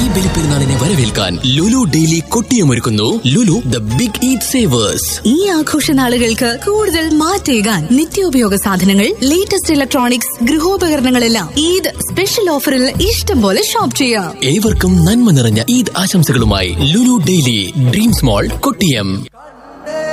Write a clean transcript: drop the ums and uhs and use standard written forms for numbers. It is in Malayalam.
ബലിപ്പെരുന്നാളിനെ വരവേൽക്കാൻ Lulu daily കൊട്ടിയമൊരുക്കുന്നു Lulu the big eat Xavier's. ഈ ആഘോഷ നാളുകൾക്ക് കൂടുതൽ മാറ്റേകാൻ നിത്യോപയോഗ സാധനങ്ങൾ, ലേറ്റസ്റ്റ് ഇലക്ട്രോണിക്സ്, ഗൃഹോപകരണങ്ങളെല്ലാം ഈദ് സ്പെഷ്യൽ ഓഫറിൽ ഇഷ്ടം പോലെ ഷോപ്പ് ചെയ്യാം. ഏവർക്കും നന്മ നിറഞ്ഞ ഈദ് ആശംസകളുമായി ലുലു ഡെയിലി, ഡ്രീംസ് മോൾ, കൊട്ടിയം.